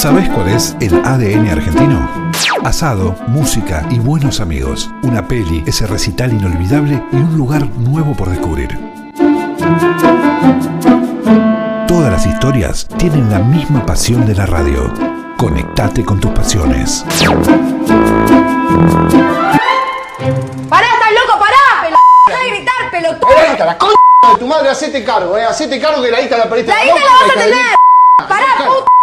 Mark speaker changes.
Speaker 1: ¿Sabés cuál es el ADN argentino? Asado, música y buenos amigos. Una peli, ese recital inolvidable y un lugar nuevo por descubrir. Todas las historias tienen la misma pasión de la radio. Conectate con tus pasiones.
Speaker 2: ¡Pará, estás loco! ¡Pará! ¡Pelotudo! ¡Deja de gritar, pelotudo!
Speaker 3: La concha de tu madre, hacete cargo, hacete cargo que la guita la perdiste.
Speaker 2: ¡La guita la vas a tener! ¡Pará, puta!